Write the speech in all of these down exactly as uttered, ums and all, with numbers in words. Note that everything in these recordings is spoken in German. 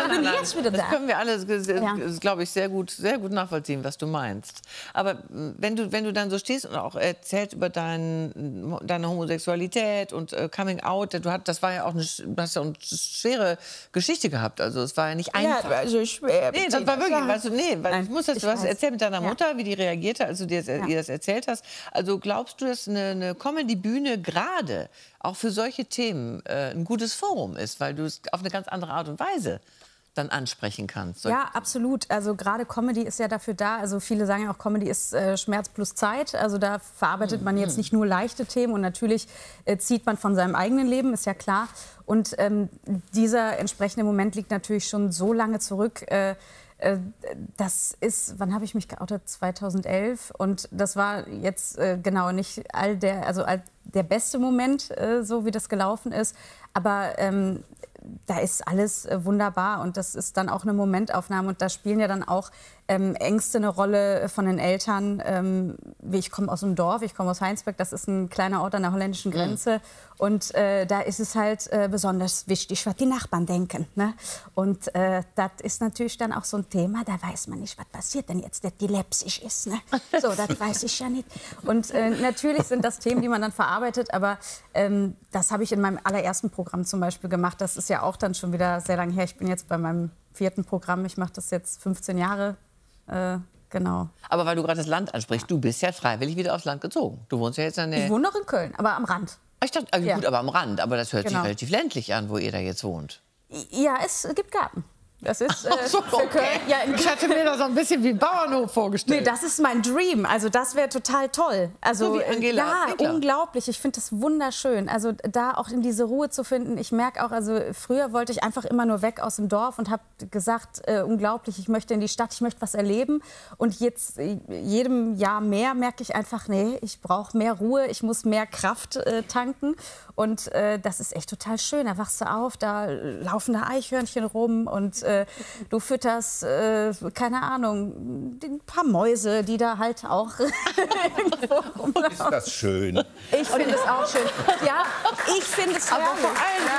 nein, bin nein, ich jetzt wieder das da. können wir alle, Ja. glaube ich, sehr gut, sehr gut nachvollziehen, was du meinst. Aber wenn du, wenn du dann so stehst und auch erzählst über dein, deine Homosexualität und äh, Coming Out, du hat, das war ja auch eine, du hast ja eine schwere Geschichte gehabt. Also es war ja nicht einfach. Ja, also schwer. Nee, das war wirklich, weißt du, nee, weil Nein, ich muss das, ich du hast weiß. erzählt mit deiner Ja. Mutter, wie die reagierte, als du dir das, Ja. ihr das erzählt hast. Also glaubst du, dass eine, eine Comedy-Bühne gerade auch für solche Themen äh, ein gutes Forum ist, weil du es auf eine ganz andere Art und Weise dann ansprechen kannst? Ja, absolut. Also gerade Comedy ist ja dafür da. Also viele sagen ja auch, Comedy ist äh, Schmerz plus Zeit. Also da verarbeitet man jetzt nicht nur leichte Themen und natürlich äh, zieht man von seinem eigenen Leben, ist ja klar. Und ähm, dieser entsprechende Moment liegt natürlich schon so lange zurück. Äh, äh, das ist, wann habe ich mich geoutet? zweitausendelf. Und das war jetzt äh, genau nicht all der, also all der beste Moment, äh, so wie das gelaufen ist. Aber ähm, da ist alles äh, wunderbar und das ist dann auch eine Momentaufnahme und da spielen ja dann auch ähm, Ängste eine Rolle von den Eltern. Ähm, wie ich komme aus einem Dorf, ich komme aus Heinsberg, das ist ein kleiner Ort an der holländischen Grenze mhm. und äh, da ist es halt äh, besonders wichtig, was die Nachbarn denken. Ne? Und äh, das ist natürlich dann auch so ein Thema, da weiß man nicht, was passiert denn jetzt, dass die läpsisch ist. Ne? So, das weiß ich ja nicht. Und äh, natürlich sind das Themen, die man dann verarbeitet, aber ähm, das habe ich in meinem allerersten Programm zum Beispiel gemacht. Das ist ja auch dann schon wieder sehr lange her. Ich bin jetzt bei meinem vierten Programm. Ich mache das jetzt fünfzehn Jahre. Äh, genau. Aber weil du gerade das Land ansprichst, du bist ja freiwillig wieder aufs Land gezogen. Du wohnst ja jetzt in der... Ich wohne noch in Köln, aber am Rand. Ich dachte, also Ja. gut, aber am Rand. Aber das hört Genau. sich relativ ländlich an, wo ihr da jetzt wohnt. Ja, es gibt Garten. Das ist äh, Ach so, für okay. Köln. Ja, in Ich hatte mir das so ein bisschen wie ein Bauernhof vorgestellt. Nee, das ist mein Dream. Also das wäre total toll. Also So wie Angela ja, Winkler. unglaublich. Ich finde das wunderschön. Also da auch in diese Ruhe zu finden. Ich merke auch, also früher wollte ich einfach immer nur weg aus dem Dorf und habe gesagt, äh, unglaublich, ich möchte in die Stadt, ich möchte was erleben. Und jetzt äh, jedem Jahr mehr merke ich einfach, nee, ich brauche mehr Ruhe, ich muss mehr Kraft äh, tanken. Und äh, das ist echt total schön. Da wachst du auf, da laufen da Eichhörnchen rum und äh, du fütterst, äh, keine Ahnung, ein paar Mäuse, die da halt auch irgendwo rumlaufen. Ist das schön? Ich finde es auch schön. Ja, ich finde es Aber herrlich. vor allem-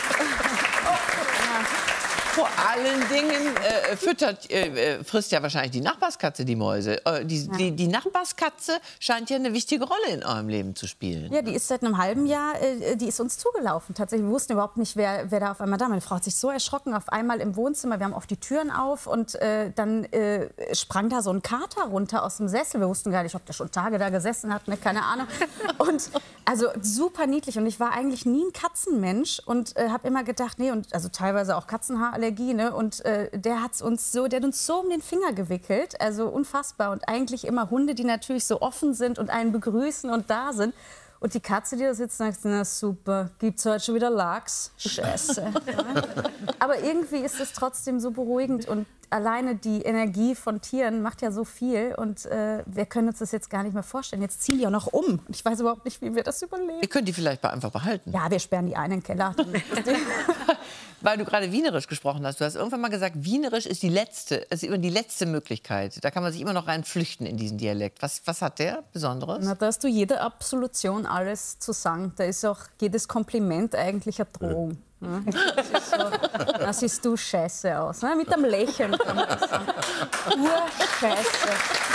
Ja. Vor allen Dingen äh, füttert, äh, frisst ja wahrscheinlich die Nachbarskatze die Mäuse. Äh, die, Ja. die, die Nachbarskatze scheint ja eine wichtige Rolle in eurem Leben zu spielen. Ja, die ist seit einem halben Jahr, äh, die ist uns zugelaufen. Tatsächlich, wir wussten überhaupt nicht, wer, wer da auf einmal da war. Meine Frau hat sich so erschrocken, auf einmal im Wohnzimmer. Wir haben oft die Türen auf und äh, dann äh, sprang da so ein Kater runter aus dem Sessel. Wir wussten gar nicht, ob der schon Tage da gesessen hat, ne? Keine Ahnung. Und also super niedlich. Und ich war eigentlich nie ein Katzenmensch und äh, habe immer gedacht, nee, und also teilweise auch Katzenhaarallergie. Ne? Und äh, der hat uns so, der hat uns so um den Finger gewickelt, also unfassbar. Und eigentlich immer Hunde, die natürlich so offen sind und einen begrüßen und da sind. Und die Katze, die da sitzt, sagt, na super, gibt's heute schon wieder Lachs? Scheiße. Ja. Aber irgendwie ist es trotzdem so beruhigend und alleine die Energie von Tieren macht ja so viel und äh, wir können uns das jetzt gar nicht mehr vorstellen. Jetzt ziehen die auch noch um und ich weiß überhaupt nicht, wie wir das überleben. Ihr könnt die vielleicht einfach behalten. Ja, wir sperren die einen in den Keller. Weil du gerade Wienerisch gesprochen hast. Du hast irgendwann mal gesagt, Wienerisch ist die letzte, ist immer die letzte Möglichkeit. Da kann man sich immer noch rein flüchten in diesen Dialekt. Was, was hat der Besonderes? Na, da hast du jede Absolution alles zu sagen. Da ist auch jedes Kompliment eigentlich eine Drohung. Ja, das ist so, da siehst du scheiße aus. Ne? Mit einem Lächeln kann man das sagen. Urscheiße.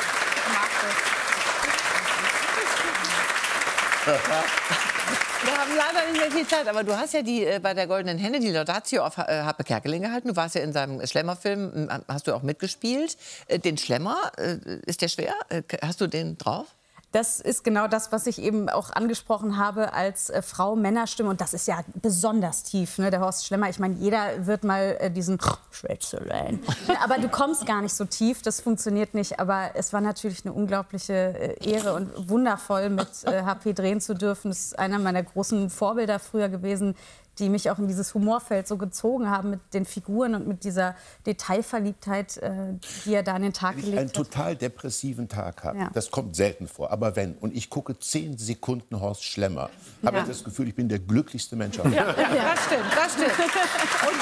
Wir haben leider nicht mehr viel Zeit, aber du hast ja die, äh, bei der Goldenen Henne die Laudatio auf äh, Harpe Kerkeling gehalten. Du warst ja in seinem Schlemmer-Film, äh, hast du auch mitgespielt. Äh, den Schlemmer, äh, ist der schwer? Äh, hast du den drauf? Das ist genau das, was ich eben auch angesprochen habe als äh, Frau-Männer-Stimme. Und das ist ja besonders tief, ne? Der Horst Schlemmer. Ich meine, jeder wird mal äh, diesen Schwätzelein. Aber du kommst gar nicht so tief, das funktioniert nicht. Aber es war natürlich eine unglaubliche äh, Ehre und wundervoll, mit äh, H P drehen zu dürfen. Das ist einer meiner großen Vorbilder früher gewesen, die mich auch in dieses Humorfeld so gezogen haben mit den Figuren und mit dieser Detailverliebtheit, äh, die er da an den Tag Wenn ich gelegt einen hat. total depressiven Tag habe, Ja. das kommt selten vor, aber wenn, und ich gucke zehn Sekunden Horst Schlemmer, habe Ja. ich das Gefühl, ich bin der glücklichste Mensch auf der Welt. Ja, das stimmt, das stimmt. Und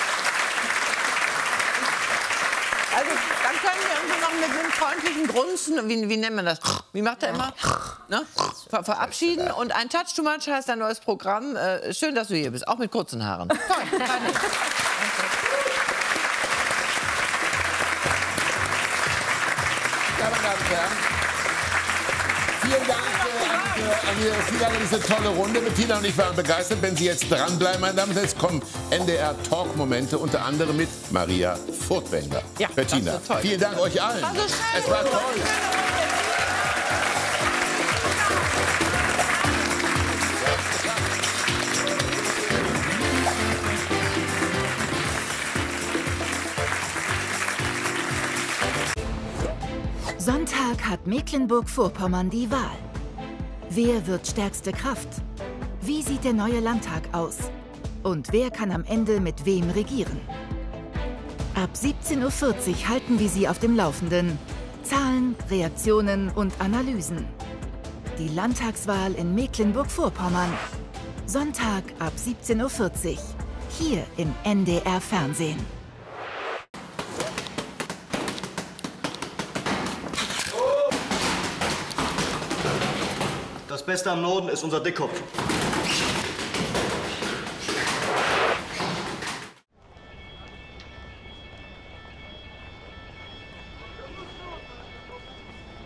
also, dann können wir irgendwie noch mit einem freundlichen Grunzen, wie, wie nennt man das? Wie macht er immer? Ne? Ver verabschieden. Und ein Touch too much heißt ein neues Programm. Äh, schön, dass du hier bist, auch mit kurzen Haaren. Toll, Vielen Dank äh, an, an vielen Dank an diese tolle Runde. Bettina und ich waren begeistert. Wenn Sie jetzt dranbleiben, meine Damen und Herren, jetzt kommen N D R-Talk-Momente, unter anderem mit Maria Furtwängler. Ja, Bettina, das war toll. vielen Dank euch allen. War so schön. Es war toll. Sonntag hat Mecklenburg-Vorpommern die Wahl. Wer wird stärkste Kraft? Wie sieht der neue Landtag aus? Und wer kann am Ende mit wem regieren? Ab siebzehn Uhr vierzig halten wir Sie auf dem Laufenden. Zahlen, Reaktionen und Analysen. Die Landtagswahl in Mecklenburg-Vorpommern. Sonntag ab siebzehn Uhr vierzig. Hier im N D R-Fernsehen. Das Beste am Norden ist unser Dickkopf.